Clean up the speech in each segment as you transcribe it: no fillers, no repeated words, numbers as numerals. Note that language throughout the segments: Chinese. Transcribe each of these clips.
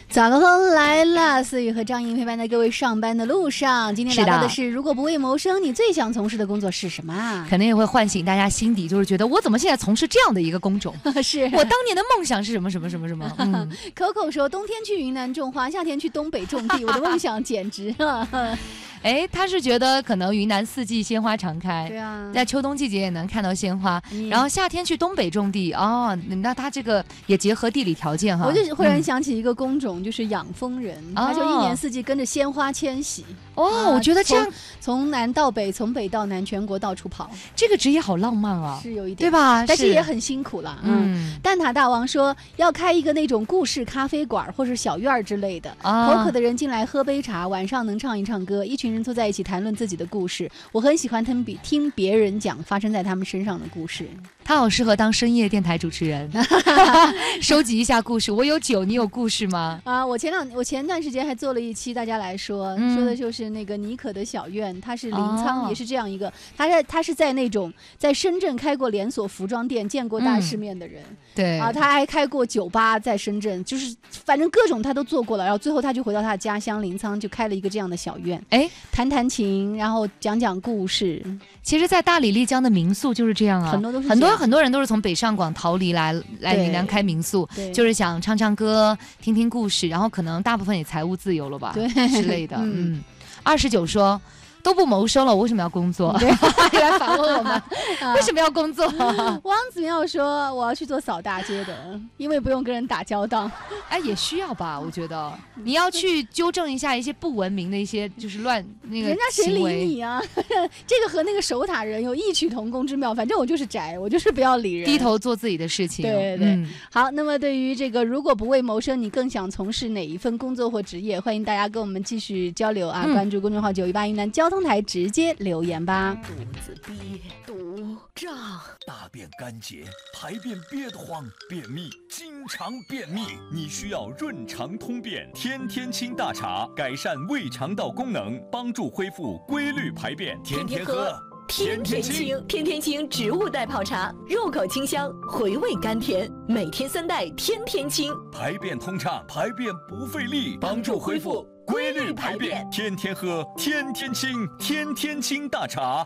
早高峰来了，思雨和张莹陪伴在各位上班的路上。今天聊到的是，如果不为谋生，你最想从事的工作是什么啊？ 可能也会唤醒大家心底，就是觉得我怎么现在从事这样的一个工种？ 是我当年的梦想是什么什么什么什么 ？Coco 说，冬天去云南种花，夏天去东北种地，我的梦想简直了。 哎，他是觉得可能云南四季鲜花常开， 对啊， 在秋冬季节也能看到鲜花，然后夏天去东北种地哦，那他这个也结合地理条件哈。 我就忽然想起一个工种，就是养蜂人，他就一年四季跟着鲜花迁徙。 哦，我觉得这样从南到北，从北到南，全国到处跑， 这个职业好浪漫啊， 是有一点， 对吧？ 但是也很辛苦了。蛋挞大王说要开一个那种故事咖啡馆或是小院之类的，口渴的人进来喝杯茶，晚上能唱一唱歌，一群人坐在一起谈论自己的故事。我很喜欢听别人讲发生在他们身上的故事。 他好适合当深夜电台主持人，收集一下故事。我有酒，你有故事吗？ 啊，我前段时间还做了一期，大家来说的就是那个妮可的小院，它是临沧，也是这样一个，他是在那种在深圳开过连锁服装店，见过大世面的人。 对啊，他还开过酒吧，在深圳，就是反正各种他都做过了。然后最后他就回到他的家乡临沧，就开了一个这样的小院，弹弹琴，然后讲讲故事。 其实，在大理丽江的民宿就是这样啊， 很多都是很多人都是从北上广逃离来云南开民宿，就是想唱唱歌、听听故事，然后可能大部分也财务自由了吧， 对之类的。29说。都不谋生了，我为什么要工作？ 对，来反问我们为什么要工作？ 汪子妙说：“我要去做扫大街的，因为不用跟人打交道。” 哎，也需要吧？我觉得你要去纠正一下一些不文明的一些就是乱那个人家谁理你啊？这个和那个守塔人有异曲同工之妙。反正我就是宅，我就是不要理人， 低头做自己的事情。 对对。好，那么对于这个如果不为谋生，你更想从事哪一份工作或职业？欢迎大家跟我们继续交流啊！关注公众号918云南交通台，直接留言吧。 肚子憋肚胀，大便干结，排便憋得慌，便秘，经常便秘，你需要润肠通便天天清大茶，改善胃肠道功能，帮助恢复规律排便，天天喝。 天天清，天天清植物代泡茶，入口清香，回味甘甜，每天3袋，天天清， 排便通畅，排便不费力，帮助恢复规律排便，天天喝，天天清，天天清大茶。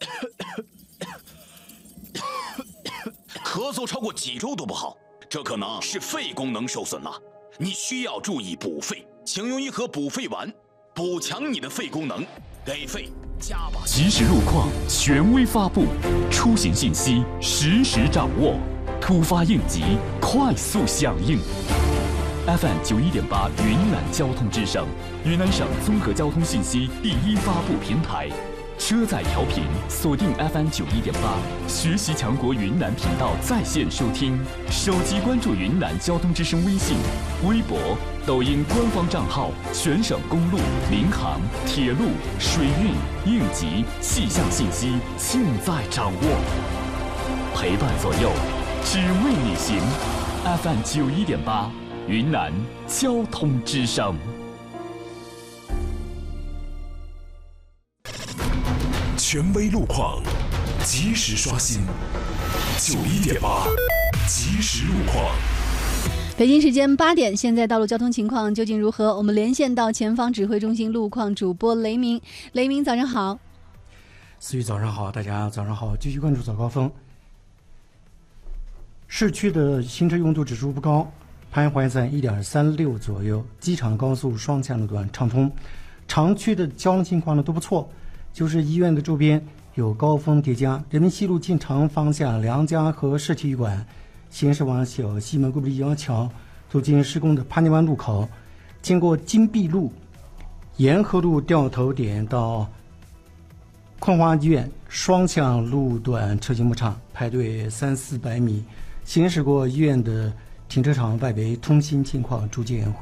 咳嗽超过几周都不好，这可能是肺功能受损了，你需要注意补肺，请用一盒补肺丸，补强你的肺功能，给肺加把劲。 即时路况权威发布，出行信息实时掌握，突发应急快速响应。FM 91.8云南交通之声，云南省综合交通信息第一发布平台。车载调频锁定 FM 91.8，学习强国云南频道在线收听，手机关注云南交通之声微信、微博、抖音官方账号，全省公路、民航、铁路、水运、应急、气象信息尽在掌握，陪伴左右，只为你行。FM 91.8，云南交通之声。 权威路况，及时刷新。91.8，即时路况。 北京时间8点，现在道路交通情况究竟如何？我们连线到前方指挥中心路况主播雷鸣。雷鸣，早上好。 思雨早上好，大家早上好，继续关注早高峰。市区的行车拥堵指数不高，徘徊在 1.36 左右。机场高速双线路段畅通，常区的交通情况呢都不错。就是医院的周边有高峰叠加，人民西路进城方向梁家河市体育馆、新市往小西门沟立交桥途经施工的潘家湾路口，经过金碧路、沿河路掉头点到昆华医院双向路段车行不畅，排队300-400米。行驶过医院的停车场外围通行情况逐渐